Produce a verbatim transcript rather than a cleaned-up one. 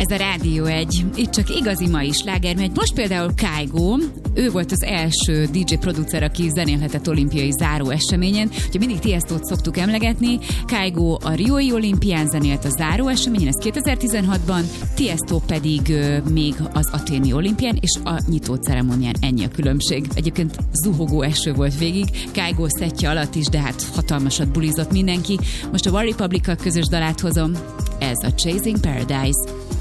Ez a Rádió egy, itt csak igazi mai sláger megy. Most például Kygo, ő volt az első dé dzsé producer, aki zenélhetett olimpiai záró eseményen. Ugye mindig Tiestót szoktuk emlegetni. Kygo a Riói olimpián zenélt a záró eseményen, ez kétezer-tizenhatban, Tiestó pedig euh, még az athéni olimpián, és a nyitó ceremónián. Ennyi a különbség. Egyébként zuhogó eső volt végig, Kygo szettje alatt is, de hát hatalmasat bulizott mindenki. Most a One Republic-kal közös dalát hozom. Ez a Chasing Paradise.